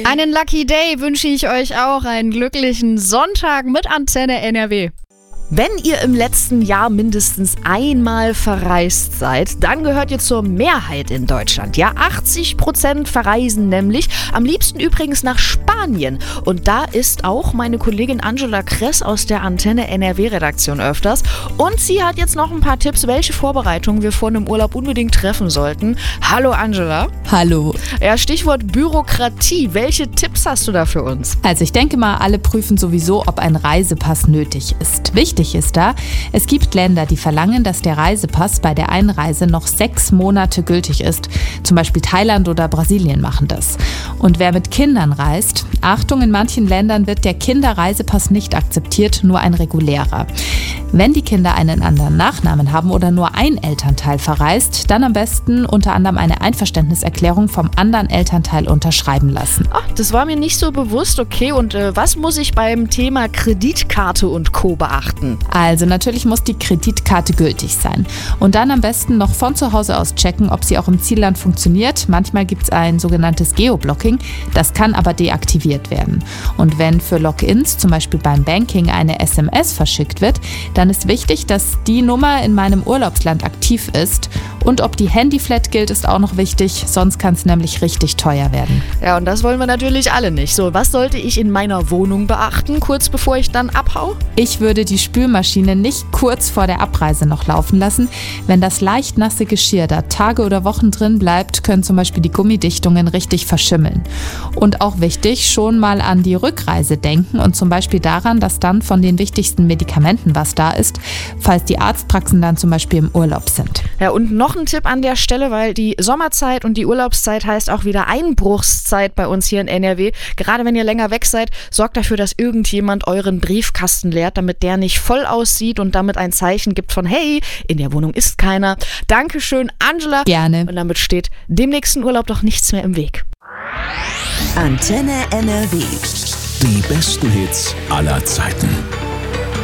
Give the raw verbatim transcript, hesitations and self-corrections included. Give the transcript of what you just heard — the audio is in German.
Einen Lucky Day wünsche ich euch auch. Einen glücklichen Sonntag mit Antenne N R W. Wenn ihr im letzten Jahr mindestens einmal verreist seid, dann gehört ihr zur Mehrheit in Deutschland. Ja, achtzig Prozent verreisen nämlich, am liebsten übrigens nach Spanien. Und da ist auch meine Kollegin Angela Kress aus der Antenne N R W-Redaktion öfters. Und sie hat jetzt noch ein paar Tipps, welche Vorbereitungen wir vor einem Urlaub unbedingt treffen sollten. Hallo Angela. Hallo. Ja, Stichwort Bürokratie. Welche Tipps hast du da für uns? Also ich denke mal, alle prüfen sowieso, ob ein Reisepass nötig ist. Wichtig ist da, es gibt Länder, die verlangen, dass der Reisepass bei der Einreise noch sechs Monate gültig ist. Zum Beispiel Thailand oder Brasilien machen das. Und wer mit Kindern reist, Achtung, in manchen Ländern wird der Kinderreisepass nicht akzeptiert, nur ein regulärer. Wenn die Kinder einen anderen Nachnamen haben oder nur ein Elternteil verreist, dann am besten unter anderem eine Einverständniserklärung vom anderen Elternteil unterschreiben lassen. Ach, das war mir nicht so bewusst. Okay, und äh, was muss ich beim Thema Kreditkarte und Co. beachten? Also natürlich muss die Kreditkarte gültig sein. Und dann am besten noch von zu Hause aus checken, ob sie auch im Zielland funktioniert. Manchmal gibt es ein sogenanntes Geoblocking, das kann aber deaktiviert werden. Und wenn für Logins, zum Beispiel beim Banking, eine S M S verschickt wird, dann ist wichtig, dass die Nummer in meinem Urlaubsland aktiv ist. Und ob die Handyflat gilt, ist auch noch wichtig, sonst kann es nämlich richtig teuer werden. Ja, und das wollen wir natürlich alle nicht. So, was sollte ich in meiner Wohnung beachten, kurz bevor ich dann abhau? Ich würde die Spülmaschine nicht kurz vor der Abreise noch laufen lassen. Wenn das leicht nasse Geschirr da Tage oder Wochen drin bleibt, können zum Beispiel die Gummidichtungen richtig verschimmeln. Und auch wichtig, schon mal an die Rückreise denken und zum Beispiel daran, dass dann von den wichtigsten Medikamenten was da ist, falls die Arztpraxen dann zum Beispiel im Urlaub sind. Ja, und noch ein Tipp an der Stelle, weil die Sommerzeit und die Urlaubszeit heißt auch wieder Einbruchszeit bei uns hier in N R W. Gerade wenn ihr länger weg seid, sorgt dafür, dass irgendjemand euren Briefkasten leert, damit der nicht voll aussieht und damit ein Zeichen gibt von hey, in der Wohnung ist keiner. Dankeschön, Angela. Gerne. Und damit steht dem nächsten Urlaub doch nichts mehr im Weg. Antenne N R W. Die besten Hits aller Zeiten.